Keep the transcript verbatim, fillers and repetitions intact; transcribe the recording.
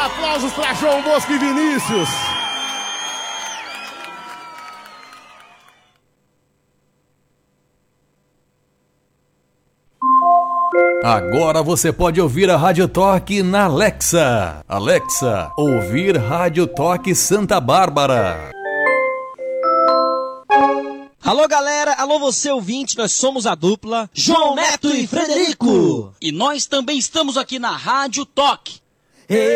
Aplausos para João Bosco e Vinícius. Agora você pode ouvir a Rádio Toque na Alexa. Alexa, ouvir Rádio Toque Santa Bárbara. Alô galera, alô você ouvinte, nós somos a dupla João Neto e Frederico. E nós também estamos aqui na Rádio Toque.